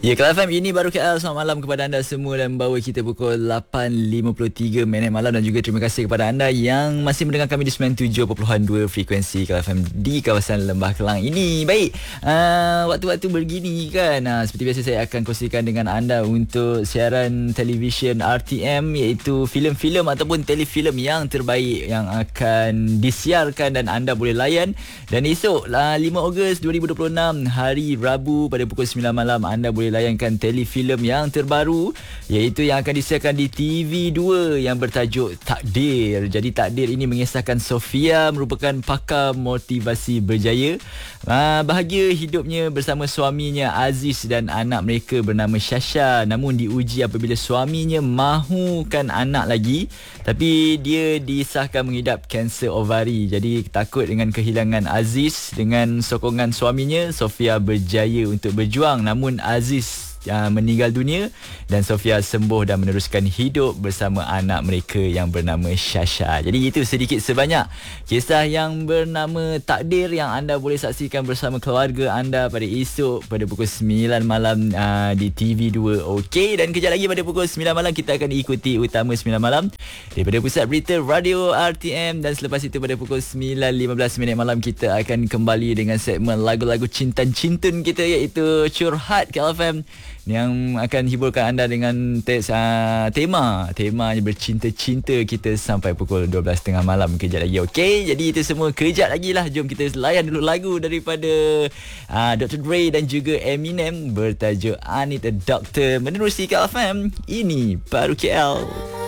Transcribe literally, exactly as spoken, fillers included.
Ya, K L F M ini baru K L. Selamat malam kepada anda semua dan bawa kita pukul lapan lima puluh tiga minit malam. Dan juga terima kasih kepada anda yang masih mendengar kami di sembilan puluh tujuh perpuluhan dua frekuensi K L F M di kawasan Lembah Kelang ini. Baik, uh, waktu-waktu begini kan, uh, seperti biasa saya akan kongsikan dengan anda untuk siaran televisyen R T M, iaitu filem-filem ataupun telefilm yang terbaik yang akan disiarkan dan anda boleh layan. Dan esok uh, lima Ogos dua ribu dua puluh enam, hari Rabu pada pukul sembilan malam, anda boleh layankan telefilm yang terbaru, iaitu yang akan disiarkan di T V dua yang bertajuk Takdir. Jadi Takdir ini mengisahkan Sofia merupakan pakar motivasi berjaya. Uh, bahagia hidupnya bersama suaminya Aziz dan anak mereka bernama Shasha. Namun diuji apabila suaminya mahukan anak lagi, tapi dia disahkan mengidap kanser ovari. Jadi takut dengan kehilangan Aziz, dengan sokongan suaminya, Sofia berjaya untuk berjuang. Namun Aziz Uh, meninggal dunia dan Sofia sembuh dan meneruskan hidup bersama anak mereka yang bernama Shasha. Jadi itu sedikit sebanyak kisah yang bernama Takdir yang anda boleh saksikan bersama keluarga anda pada esok pada pukul sembilan malam uh, di T V dua. Okey, dan kejap lagi pada pukul sembilan malam kita akan ikuti Utama sembilan malam daripada Pusat Berita Radio R T M. Dan selepas itu pada pukul sembilan lima belas minit malam kita akan kembali dengan segmen lagu-lagu cinta-cintun kita, iaitu Curhat K L F M, yang akan hiburkan anda dengan teks, uh, tema tema bercinta-cinta kita sampai pukul dua belas tiga puluh malam kejap lagi. Okey, jadi itu semua kejap lagi lah. Jom kita layan dulu lagu daripada uh, doktor Dre dan juga Eminem bertajuk I Need a Doctor menerusi K L F M. Ini baru K L.